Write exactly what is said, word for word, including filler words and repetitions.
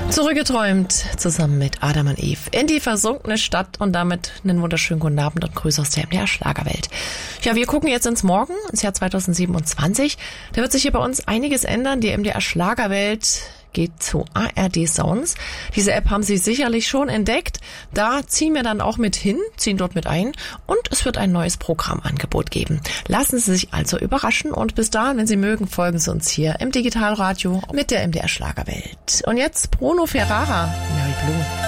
Zurückgeträumt, zusammen mit Adam und Eve, in die versunkene Stadt und damit einen wunderschönen guten Abend und Grüße aus der M D R-Schlagerwelt. Ja, wir gucken jetzt ins Morgen, ins Jahr zweitausendsiebenundzwanzig. Da wird sich hier bei uns einiges ändern. Die M D R-Schlagerwelt geht zu A R D Sounds. Diese App haben Sie sicherlich schon entdeckt. Da ziehen wir dann auch mit hin, ziehen dort mit ein und es wird ein neues Programmangebot geben. Lassen Sie sich also überraschen und bis dahin, wenn Sie mögen, folgen Sie uns hier im Digitalradio mit der M D R Schlagerwelt. Und jetzt Bruno Ferrara, Mary Blue.